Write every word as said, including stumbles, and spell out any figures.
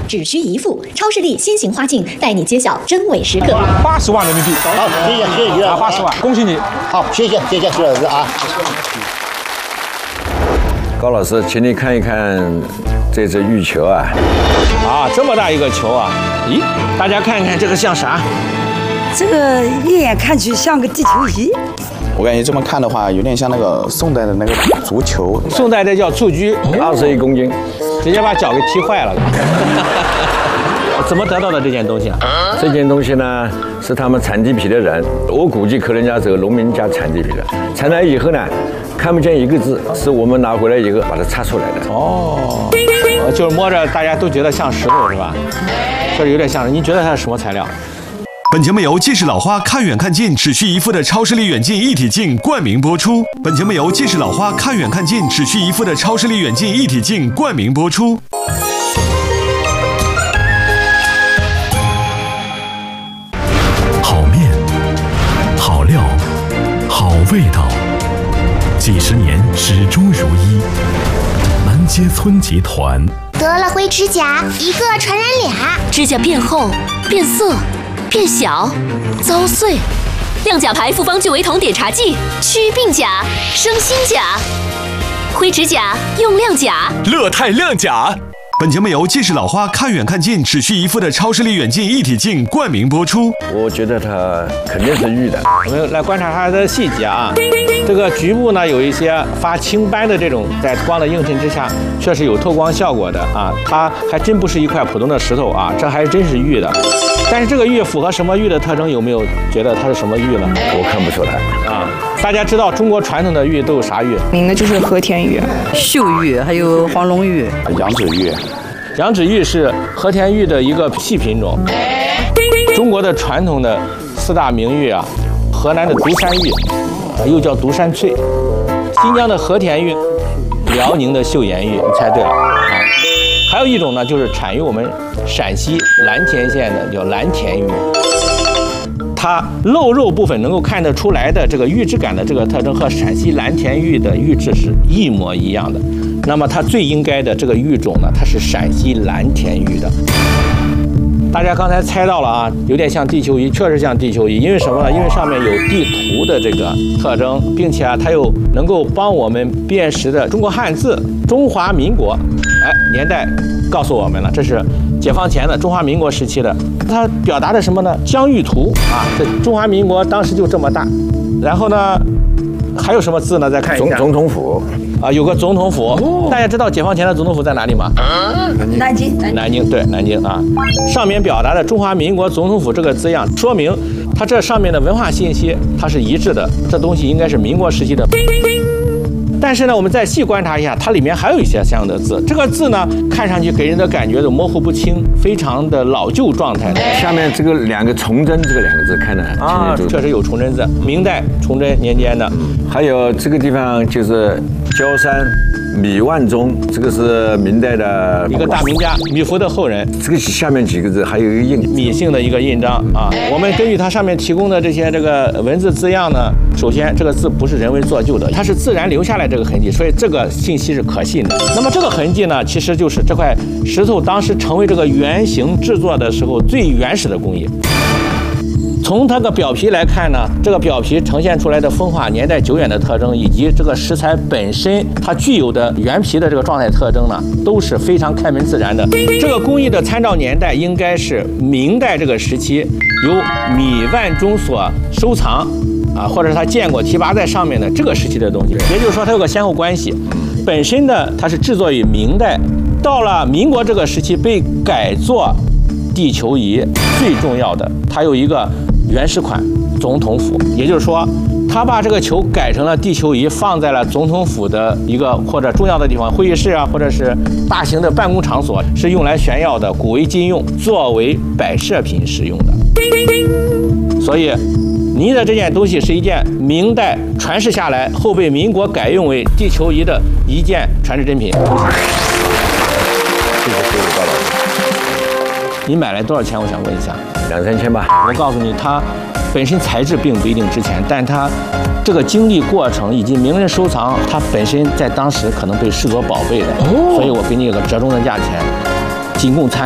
只需一副。超视力新型花镜带你揭晓真伪时刻。 八十万人民币， 好，谢谢谢谢于老师， 八十万，恭喜你。 好，谢谢谢谢徐老师啊。 高老师，请你看一看这只玉球啊！ 啊，这么大一个球啊！咦，大家看看这个像啥？ 这个一眼看去像个地球仪。 我感觉这么看的话，有点像那个宋代的那个足球。 宋代这叫蹴鞠， 二十一公斤， 直接把脚给踢坏了。怎么得到的这件东西啊？ 这件东西呢，是他们产地皮的人，我估计可能家这个农民家产地皮的，产来以后呢，看不见一个字，是我们拿回来以后把它擦出来的。 哦，就是摸着大家都觉得像石头是吧？确实有点像。你觉得它是什么材料？ 本节目由近视老花看远看近只需一副的超视力远近一体镜冠名播出。本节目由近视老花看远看近只需一副的超视力远近一体镜冠名播出。好面，好料，好味道，几十年始终如一。南街村集团得了灰指甲，一个传染俩， 指甲变厚、变色、变小、遭碎。亮甲牌复方聚维酮点茶剂，祛病甲、生新甲。灰指甲用亮甲， 乐泰亮甲。本节目由近视老花看远看近只需一副的超视力远近一体镜冠名播出。 我觉得它肯定是玉的。 我们来观察它的细节啊，这个局部呢有一些发青斑的这种，在光的映衬之下，确实有透光效果的啊。它还真不是一块普通的石头啊，这还真是玉的。但是这个玉符合什么玉的特征？有没有觉得它是什么玉呢？ 我看不出来啊。大家知道中国传统的玉都有啥玉？ 名的就是和田玉、 秀玉，还有黄龙玉、 羊脂玉。 羊脂玉是和田玉的一个细品种。中国的传统的四大名玉啊，河南的独山玉，又叫独山翠；新疆的和田玉，辽宁的岫岩玉，你猜对了啊。还有一种呢，就是产于我们陕西蓝田县的，叫蓝田玉。它露肉部分能够看得出来的这个玉质感的这个特征，和陕西蓝田玉的玉质是一模一样的。那么它最应该的这个玉种呢，它是陕西蓝田玉的。大家刚才猜到了啊，有点像地球仪，确实像地球仪。因为什么呢？因为上面有地图的这个特征，并且啊，它又能够帮我们辨识的中国汉字“中华民国”。哎，年代告诉我们了，这是解放前的中华民国时期的。它表达的什么呢？疆域图啊，这中华民国当时就这么大。然后呢，还有什么字呢？再看一下。 总总统府。 啊，有个总统府，哦、大家知道解放前的总统府在哪里吗？ 南京。 南京，对，南京啊。上面表达的中华民国总统府这个字样，说明它这上面的文化信息它是一致的，这东西应该是民国时期的。但是呢，我们再细观察一下，它里面还有一些相应的字。这个字呢，看上去给人的感觉就模糊不清，非常的老旧状态的。 下面这个两个崇祯这个两个字看得很啊，确实有崇祯字，明代崇祯年间的。 还有这个地方就是焦山米万钟，这个是明代的一个大名家，米芾的后人。 这个下面几个字还有一个印米姓的一个印章啊。我们根据它上面提供的这些这个文字字样呢，首先这个字不是人为做就的，它是自然留下来这个痕迹，所以这个信息是可信的。那么这个痕迹呢，其实就是这块石头当时成为这个圆形制作的时候最原始的工艺。从它的表皮来看呢，这个表皮呈现出来的风化年代久远的特征，以及这个石材本身它具有的原皮的这个状态特征呢，都是非常开门自然的。这个工艺的参照年代应该是明代这个时期，由米万钟所收藏啊，或者是他见过提拔在上面的这个时期的东西。也就是说，它有个先后关系。本身的它是制作于明代，到了民国这个时期被改做地球仪，最重要的它有一个原始款总统府，也就是说，他把这个球改成了地球仪，放在了总统府的一个或者重要的地方，会议室啊，或者是大型的办公场所，是用来炫耀的，古为今用，作为摆设品使用的。所以，您的这件东西是一件明代传世下来，后被民国改用为地球仪的一件传世珍品。谢谢高老师。你买来多少钱？我想问一下。 两三千吧。 我告诉你，它本身材质并不一定值钱，但它这个经历过程以及名人收藏，它本身在当时可能被视作宝贝的，所以我给你一个折中的价钱，仅供参考。